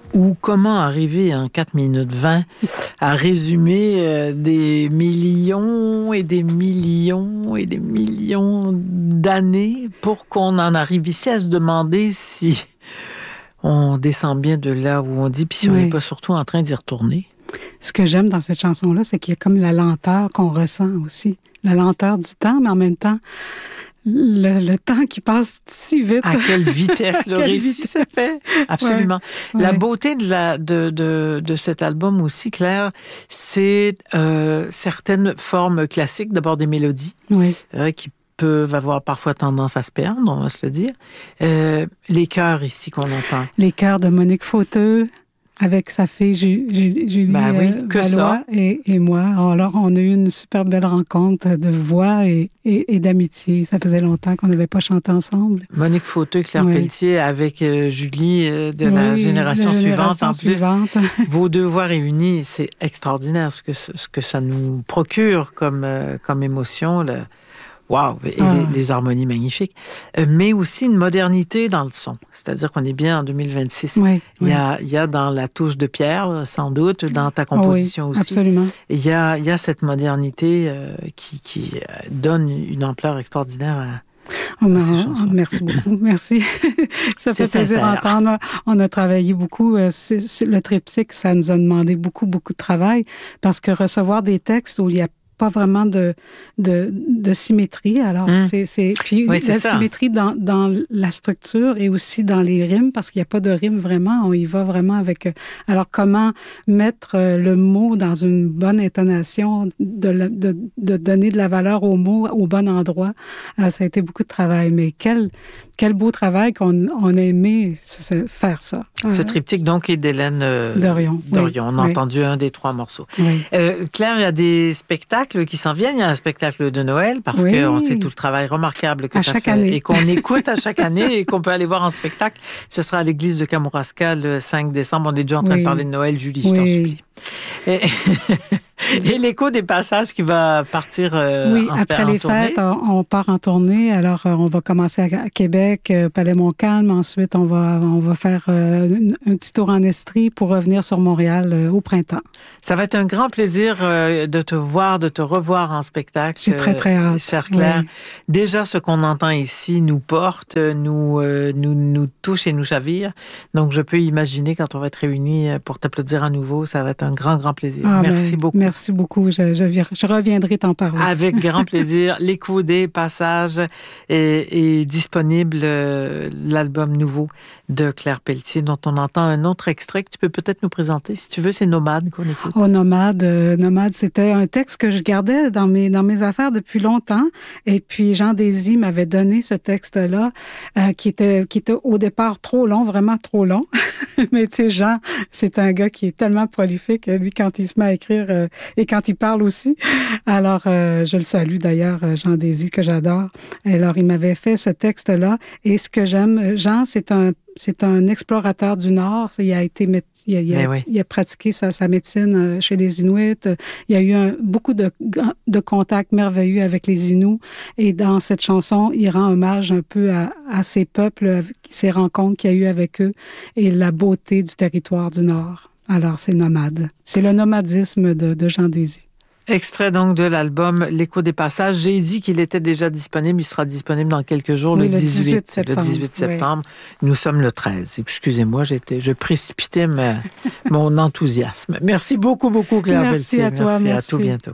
Ou comment arriver en 4 minutes 20 à résumer des millions et des millions et des millions d'années pour qu'on en arrive ici à se demander si on descend bien de là où on dit, puis si on n'est pas surtout en train d'y retourner. Ce que j'aime dans cette chanson-là, c'est qu'il y a comme la lenteur qu'on ressent aussi. La lenteur du temps, mais en même temps, le temps qui passe si vite. À quelle vitesse le récit se fait. Absolument. Ouais. La beauté de cet album aussi, Claire, c'est certaines formes classiques, d'abord des mélodies, qui peuvent avoir parfois tendance à se perdre, on va se le dire. Les chœurs ici qu'on entend. Les chœurs de Monique Fauteux, avec sa fille Julie Valois et moi. Alors, on a eu une super belle rencontre de voix et d'amitié. Ça faisait longtemps qu'on n'avait pas chanté ensemble. Monique Fauteux et Claire Pelletier avec Julie de la génération suivante. En plus, vos deux voix réunies, c'est extraordinaire ce que ça nous procure comme émotion. Wow! Et les harmonies magnifiques. Mais aussi une modernité dans le son. C'est-à-dire qu'on est bien en 2026. Il y a dans la touche de Pierre, sans doute, dans ta composition aussi. Absolument. Il y a cette modernité qui donne une ampleur extraordinaire à ces chansons. Merci beaucoup. Merci. Ça fait plaisir d'entendre. On a travaillé beaucoup. Le triptyque, ça nous a demandé beaucoup, beaucoup de travail parce que recevoir des textes où il y a pas vraiment de symétrie. Alors, puis la symétrie dans la structure et aussi dans les rimes, parce qu'il n'y a pas de rime vraiment. On y va vraiment avec... Alors, comment mettre le mot dans une bonne intonation, de donner de la valeur au mot au bon endroit. Ça a été beaucoup de travail. Mais quel beau travail qu'on a aimé faire ça. Ce triptyque, donc, est d'Hélène Dorion. On a entendu un des 3 morceaux. Claire, il y a des spectacles qui s'en viennent. Il y a un spectacle de Noël parce qu'on sait tout le travail remarquable que tu as fait et qu'on écoute à chaque année et qu'on peut aller voir en spectacle. Ce sera à l'église de Kamouraska le 5 décembre. On est déjà en train de parler de Noël, Julie, je t'en supplie. Et l'écho des passages qui va partir après les fêtes, on part en tournée. Alors, on va commencer à Québec, Palais-Montcalm. Ensuite, on va faire un petit tour en Estrie pour revenir sur Montréal au printemps. Ça va être un grand plaisir de te voir, de te revoir en spectacle. J'ai très, très hâte. Chère Claire. Déjà, ce qu'on entend ici nous porte, nous touche et nous chavire. Donc, je peux imaginer quand on va être réunis pour t'applaudir à nouveau, ça va être un grand, grand plaisir. Merci beaucoup. Merci beaucoup. Je reviendrai t'en parler. Avec grand plaisir. L'écho des passages est disponible, l'album nouveau de Claire Pelletier, dont on entend un autre extrait que tu peux peut-être nous présenter. Si tu veux, c'est Nomade qu'on écoute. Nomade, c'était un texte que je gardais dans mes affaires depuis longtemps. Et puis, Jean Désy m'avait donné ce texte-là, qui était au départ trop long, vraiment trop long. Mais tu sais, Jean, c'est un gars qui est tellement prolifique, lui, quand il se met à écrire et quand il parle aussi. Alors, je le salue d'ailleurs, Jean Désy, que j'adore. Alors, il m'avait fait ce texte-là. Et ce que j'aime, Jean, c'est un explorateur du Nord. Il a pratiqué sa médecine chez les Inuits. Il y a eu beaucoup de contacts merveilleux avec les Inuits. Et dans cette chanson, il rend hommage un peu à ces peuples, ces rencontres qu'il y a eu avec eux et la beauté du territoire du Nord. Alors, c'est Nomade. C'est le nomadisme de Jean Désy. Extrait donc de l'album L'écho des passages. J'ai dit qu'il était déjà disponible. Il sera disponible dans quelques jours, le 18 septembre. Le 18 septembre. Oui. Nous sommes le 13. Excusez-moi, je précipitais mon enthousiasme. Merci beaucoup, beaucoup, Claire Pelletier. Merci à toi. Merci. À tout bientôt.